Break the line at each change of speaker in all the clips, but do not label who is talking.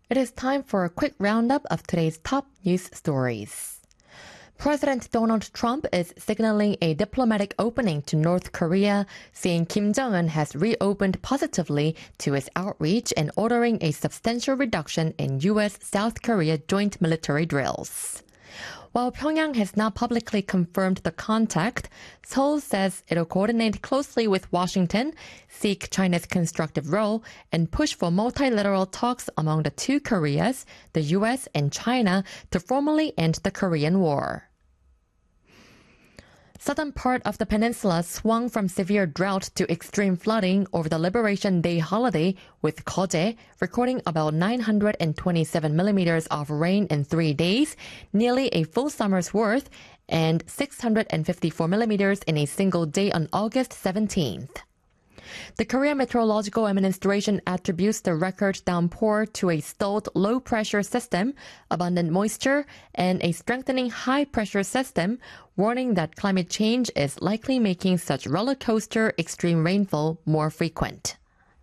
It is time for a quick roundup of today's top news stories. President Donald Trump is signaling a diplomatic opening to North Korea, saying Kim Jong-un has reopened positively to his outreach and ordering a substantial reduction in U.S.-South Korea joint military drills. While Pyongyang has not publicly confirmed the contact, Seoul says it'll coordinate closely with Washington, seek China's constructive role, and push for multilateral talks among the two Koreas, the U.S. and China, to formally end the Korean War. Southern part of the peninsula swung from severe drought to extreme flooding over the Liberation Day holiday, with Koje recording about 927 millimeters of rain in 3 days, nearly a full summer's worth, and 654 millimeters in a single day on August 17th. The Korea Meteorological Administration attributes the record downpour to a stalled low-pressure system, abundant moisture, and a strengthening high-pressure system, warning that climate change is likely making such roller-coaster extreme rainfall more frequent.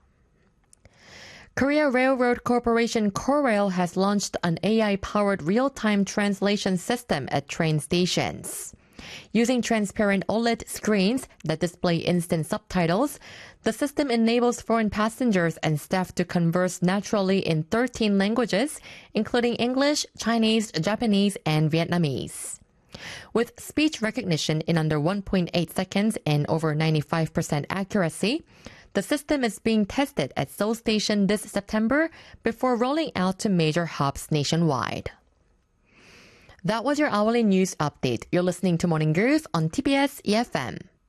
Korea Railroad Corporation Korail has launched an AI-powered real-time translation system at train stations. Using transparent OLED screens that display instant subtitles, the system enables foreign passengers and staff to converse naturally in 13 languages, including English, Chinese, Japanese, and Vietnamese. With speech recognition in under 1.8 seconds and over 95% accuracy, the system is being tested at Seoul Station this September before rolling out to major hubs nationwide. That was your hourly news update. You're listening to Morning Grooves on TBS EFM.